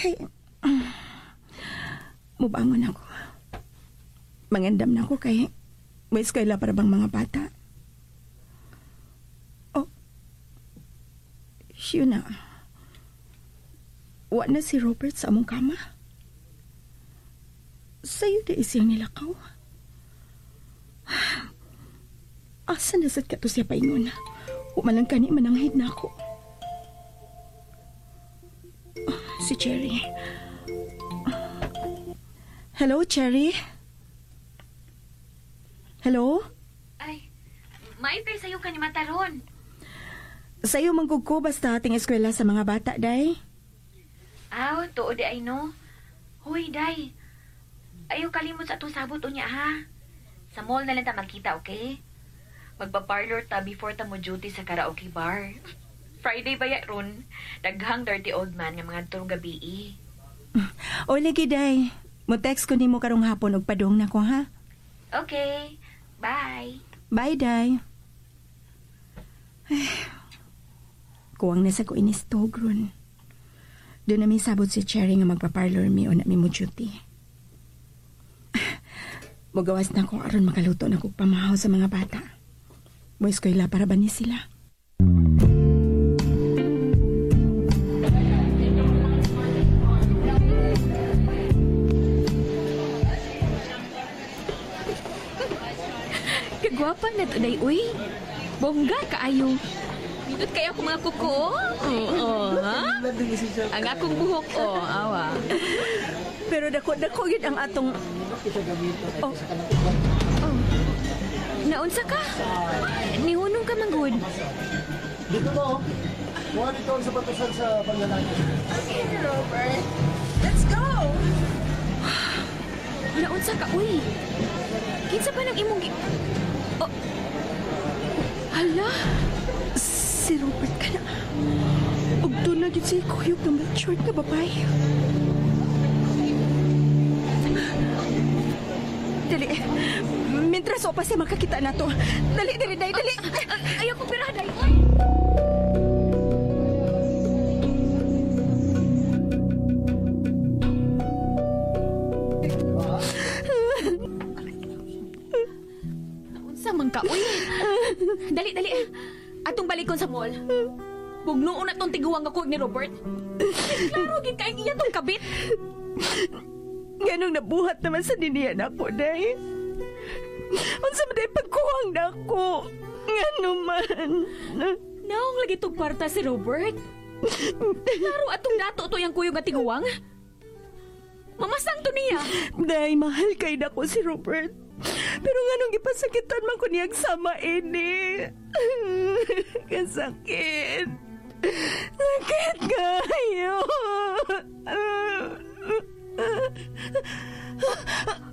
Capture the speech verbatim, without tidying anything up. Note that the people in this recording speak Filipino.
Ay, mubangon ako. Mangandam na ako kay may eskwela para bang mga bata. Oh, siya na. Wa na si Robert sa among kama. Sa'yo di isiyang nilakaw. Asa nasad ka to siya paingon? Umalang ka ni mananghid na ako. Oh, si Cherry. Hello, Cherry? Hello? Ay, maipay sa'yo ka ni Mataron. Sa'yo manggugko basta ating eskwela sa mga bata, day? Aw, tuo di ay no. Huy, day. Ayaw kalimot sa atong sabot unya, ha? Sa mall na lang ta magkita, okay? Magpa-parlor ta before ta mo duty sa karaoke bar. Friday ba ya ron? Daghang dirty old man nga mga turong gabi. O, lagi, day. Mo-text ko ni mo karong hapon og padung na ko, ha? Okay. Bye. Bye, day. Ay, kuwang na sa ko inistog ron. Doon namin sabot si Cherry nga magpa-parlor mi o na mi mo duty. Magawas na ko aron makaluto na kong pamahaw sa mga bata. Boys ko ila para ba ni sila? Kagwapa na to, day, uy. Bongga kaayo. Minut kaya ako mga kuko. Oo, ha? Ang akong buhok, oh, awa. Pero dako-dako yun ang atong... Oh. Oh. Naunsa ka? Nihunong ka manggod. Dito mo. Kuha dito ang sapatusan sa panglalaki. Okay, Robert. Let's go! Naunsa ka, uy. Kinsa pa nang imong... gi- Oh. Hala? Si Robert ka na. Ug doon na yun si Kuyog na matured na babae. Dali. Mintras o pa siya makakita na to. Dali, dali, dali, dali. Ayaw ko pira, day. Naunsa man ka, uy. Dali, dali. Atong balikon sa mall. Bugnoon na tong tiguang ako ni Robert. Klaro, gid kaing iya tong kabit. Ganong nabuhat naman sa niniyan ako, day. Unsa man day pagkuhang na ako. Ngano man. Naong lagi tong kwarta si Robert. Klaro atong dato to yang kuyog nga tiguang. Mamasang to niya. Day, mahal kay na ko si Robert. Pero nganong ipasakitan man ko niyang sama ini. Kasakit. Sakit kayo.